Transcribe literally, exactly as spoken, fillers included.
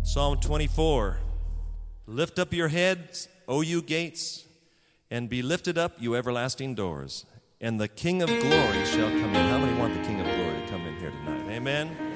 Psalm twenty-four. Lift up your heads, O you gates, and be lifted up, you everlasting doors, and the King of glory shall come in. How many want the King of glory to come in here tonight? Amen.